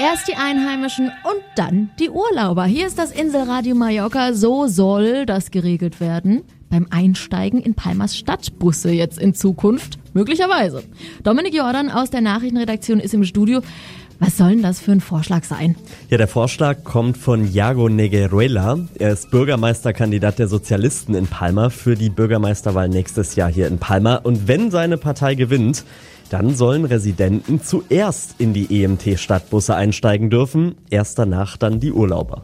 Erst die Einheimischen und dann die Urlauber. Hier ist das Inselradio Mallorca. So soll das geregelt werden beim Einsteigen in Palmas Stadtbusse jetzt in Zukunft. Möglicherweise. Dominik Jordan aus der Nachrichtenredaktion ist im Studio. Was soll denn das für ein Vorschlag sein? Ja, der Vorschlag kommt von Iago Negueruela. Er ist Bürgermeisterkandidat der Sozialisten in Palma für die Bürgermeisterwahl nächstes Jahr hier in Palma. Und wenn seine Partei gewinnt, dann sollen Residenten zuerst in die EMT-Stadtbusse einsteigen dürfen, erst danach dann die Urlauber.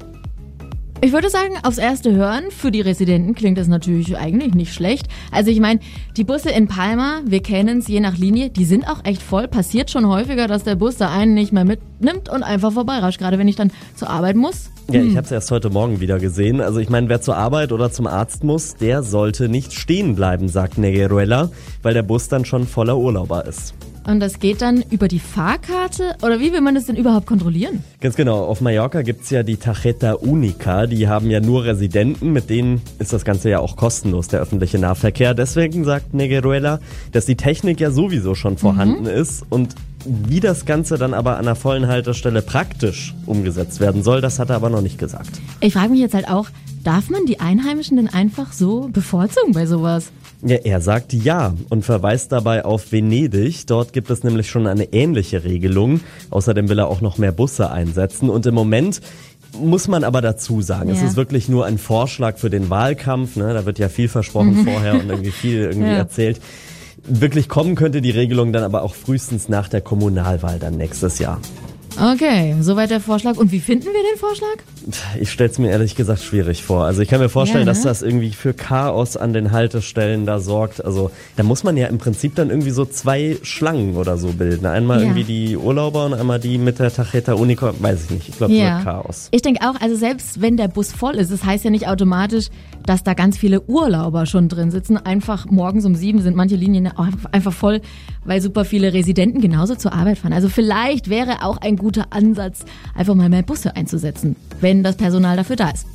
Ich würde sagen, aufs erste Hören, für die Residenten klingt das natürlich eigentlich nicht schlecht. Also ich meine, die Busse in Palma, wir kennen es je nach Linie, die sind auch echt voll. Passiert schon häufiger, dass der Bus da einen nicht mehr mitnimmt und einfach vorbeirascht, gerade wenn ich dann zur Arbeit muss. Ja, ich habe es erst heute Morgen wieder gesehen. Also ich meine, wer zur Arbeit oder zum Arzt muss, der sollte nicht stehen bleiben, sagt Negueruela, weil der Bus dann schon voller Urlauber ist. Und das geht dann über die Fahrkarte? Oder wie will man das denn überhaupt kontrollieren? Ganz genau. Auf Mallorca gibt's ja die Tarjeta Única. Die haben ja nur Residenten. Mit denen ist das Ganze ja auch kostenlos, der öffentliche Nahverkehr. Deswegen sagt Negueruela, dass die Technik ja sowieso schon vorhanden ist. Und wie das Ganze dann aber an einer vollen Haltestelle praktisch umgesetzt werden soll, das hat er aber noch nicht gesagt. Ich frage mich jetzt halt auch, darf man die Einheimischen denn einfach so bevorzugen bei sowas? Ja, er sagt ja und verweist dabei auf Venedig. Dort gibt es nämlich schon eine ähnliche Regelung. Außerdem will er auch noch mehr Busse einsetzen. Und im Moment muss man aber dazu sagen, es ist wirklich nur ein Vorschlag für den Wahlkampf. Ne? Da wird ja viel versprochen vorher und irgendwie viel erzählt. Wirklich kommen könnte die Regelung dann aber auch frühestens nach der Kommunalwahl dann nächstes Jahr. Okay, soweit der Vorschlag. Und wie finden wir den Vorschlag? Ich stell's mir ehrlich gesagt schwierig vor. Also ich kann mir vorstellen, dass das irgendwie für Chaos an den Haltestellen da sorgt. Also da muss man ja im Prinzip dann irgendwie so 2 Schlangen oder so bilden. Einmal irgendwie die Urlauber und einmal die mit der Tarjeta Única. Weiß ich nicht. Ich glaube, das wird Chaos. Ich denke auch, also selbst wenn der Bus voll ist, das heißt ja nicht automatisch, dass da ganz viele Urlauber schon drin sitzen. Einfach morgens um 7 sind manche Linien einfach voll, weil super viele Residenten genauso zur Arbeit fahren. Also vielleicht wäre auch ein guter Ansatz, einfach mal mehr Busse einzusetzen, wenn das Personal dafür da ist.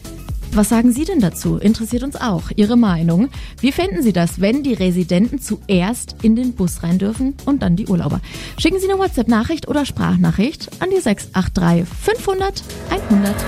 Was sagen Sie denn dazu? Interessiert uns auch Ihre Meinung. Wie fänden Sie das, wenn die Residenten zuerst in den Bus rein dürfen und dann die Urlauber? Schicken Sie eine WhatsApp-Nachricht oder Sprachnachricht an die 683 500 100.